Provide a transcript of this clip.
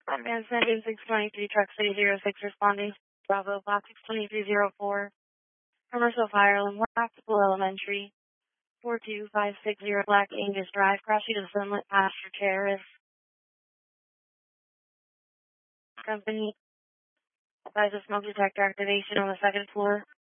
Man 7623, Truck City 06 responding. Bravo, Box 2304. Commercial Fire Alarm, Blackpool Elementary. 42560 Black Angus Drive, crossing to the Sunlit Pasture Terrace. Company advise of smoke detector activation on the second floor.